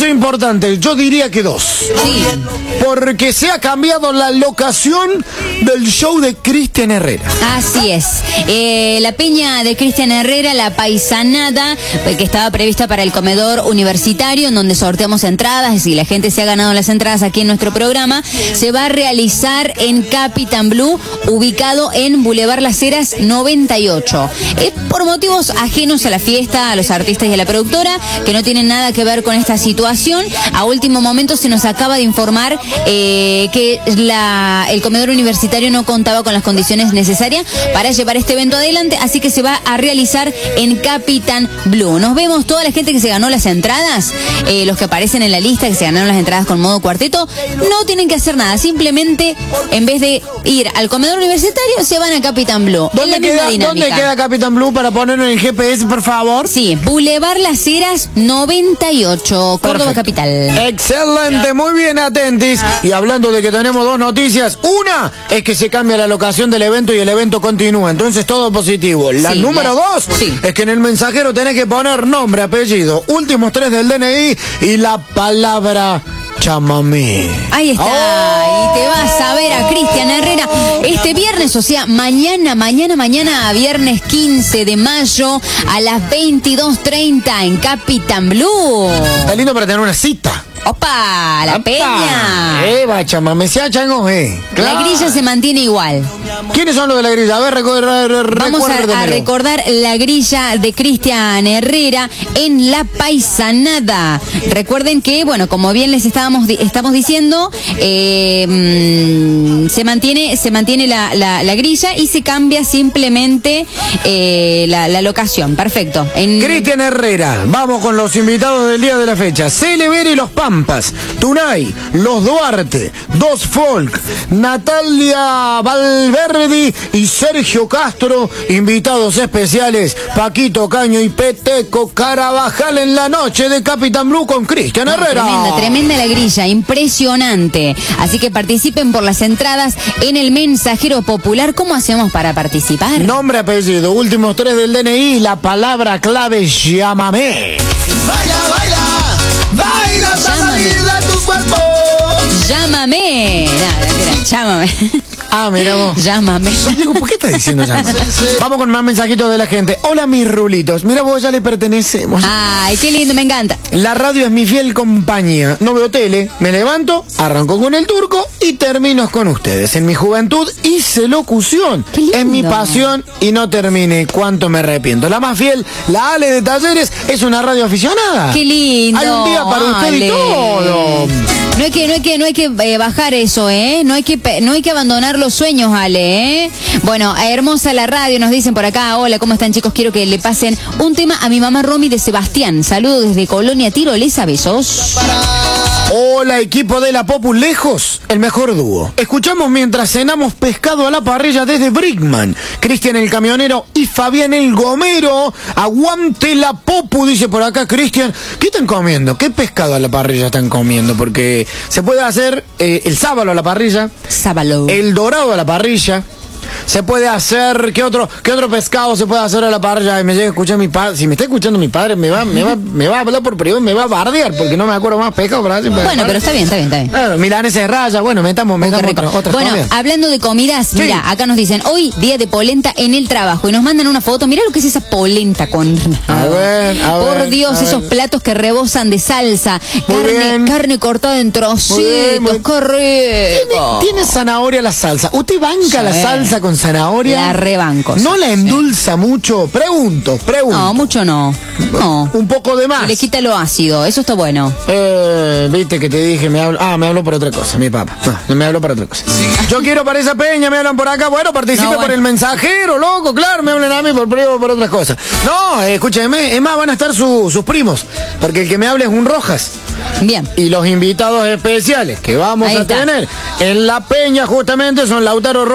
anuncio importante, yo diría que 2. Sí. Porque se ha cambiado la locación del show de Cristian Herrera. Así es. La peña de Cristian Herrera, la paisanada, que estaba prevista para el comedor universitario, en donde sorteamos entradas, y la gente se ha ganado las entradas aquí en nuestro programa, se va a realizar en Capitán Blue, ubicado en Boulevard Las Heras 98. Por motivos ajenos a la fiesta, a los artistas y a la productora, que no tienen nada que ver con esta situación, a último momento se nos acaba de informar que el comedor universitario no contaba con las condiciones necesarias para llevar este evento adelante, así que se va a realizar en Capitán Blue. Nos vemos toda la gente que se ganó las entradas, los que aparecen en la lista, que se ganaron las entradas con modo cuarteto, no tienen que hacer nada, simplemente en vez de ir al comedor universitario, se van a Capitán Blue. ¿Dónde queda Capitán Blue para ponerlo en el GPS, por favor? Sí, Boulevard Las Heras 98, Córdoba capital. Excelente, muy bien, atentis. Y hablando de que tenemos 2 noticias, una es que se cambia la locación del evento y el evento continúa, entonces todo positivo. La número 2 es que en el mensajero tenés que poner nombre, apellido, últimos 3 del DNI y la palabra chamamé. Ahí está, y te vas a ver a Cristian Herrera este viernes, o sea, mañana, viernes 15 de mayo a las 22:30 en Capitán Blue. Está lindo para tener una cita. ¡Opa! ¡La peña! Va, chamamé, sea chango, La grilla se mantiene igual. ¿Quiénes son los de la grilla? A ver, vamos a recordar la grilla de Cristian Herrera en La Paisanada. Recuerden que, bueno, como bien les estamos diciendo, se mantiene la grilla y se cambia simplemente la locación. Perfecto. Cristian Herrera, vamos con los invitados del día de la fecha. Celeber y Los Pampas, Tunay, Los Duarte, Dos Folk, Natalia Valverde y Sergio Castro, invitados especiales, Paquito Caño y Peteco Carabajal en la noche de Capitán Blue con Cristian Herrera. Tremenda la grilla, impresionante. Así que participen por las entradas en el mensajero popular. ¿Cómo hacemos para participar? Nombre, apellido, últimos 3 del DNI, la palabra clave llámame. Baila, baila, baila hasta salir de tu cuerpo. Llámame. Llámame. Mira vos. Llámame. Digo, ¿por qué estás diciendo llámame? Vamos con más mensajitos de la gente. Hola, mis rulitos. Mira vos, ya le pertenecemos. Ay, qué lindo, me encanta. La radio es mi fiel compañía. No veo tele, me levanto, arranco con el turco y termino con ustedes. En mi juventud hice locución. Es mi pasión y no terminé. Cuánto me arrepiento. La más fiel, la Ale de Talleres, es una radio aficionada. Qué lindo. Hay un día para usted y todo. No hay que bajar eso, No hay que abandonar los sueños, Ale, Bueno, hermosa la radio, nos dicen por acá. Hola, ¿cómo están, chicos? Quiero que le pasen un tema a mi mamá Romy de Sebastián. Saludos desde Colonia Tirolesa, besos. Hola, equipo de la Popu, lejos, el mejor dúo. Escuchamos mientras cenamos pescado a la parrilla desde Brickman. Cristian el camionero y Fabián el gomero. Aguante la Popu, dice por acá Cristian. ¿Qué están comiendo? ¿Qué pescado a la parrilla están comiendo? Porque se puede hacer el sábalo a la parrilla. Sábalo. El dorado a la parrilla. Se puede hacer, ¿qué otro pescado se puede hacer a la parrilla? Y me llega a escuchar mi padre. Si me está escuchando mi padre, me va a hablar por privado, me va a bardear, porque no me acuerdo más pescado. Bueno, pero está bien. Milanesa de raya, bueno, metamos otra Bueno, comida. Hablando de comidas, Sí. Mira, acá nos dicen, hoy día de polenta en el trabajo, y nos mandan una foto. Mirá lo que es esa polenta con... A ver. Por Dios, esos platos que rebosan de salsa, carne cortada en trocitos, qué rico. ¿Tiene zanahoria la salsa? ¿Usted banca la salsa con zanahoria? La rebanco. ¿No la endulza mucho? Pregunto. No, mucho no. Un poco de más. Y le quita lo ácido, eso está bueno. Viste que te dije, me habló por otra cosa, mi papá. No, me habló por otra cosa. Yo quiero para esa peña, me hablan por acá. Bueno, participe por el mensajero, loco, claro, me hablan a mí por otras cosas. No, escúcheme, es más, van a estar sus primos, porque el que me habla es un Rojas. Bien. Y los invitados especiales que vamos a tener en la peña justamente son Lautaro Rojas.